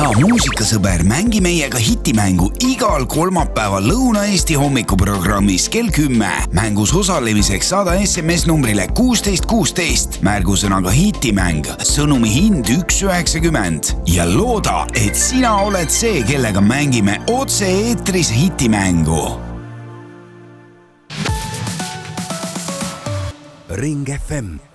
hea muusikasõber, mängi meiega hitimängu igal kolmapäeval Lõuna-Eesti hommikuprogrammis kell 10. Mängus osalemiseks saada SMS numbrile 1616 märgusõnaga hitimäng, sõnumi hind 1,90 ja looda, et sina oled see, kellega mängime otse-eetris hitimängu. Ring FM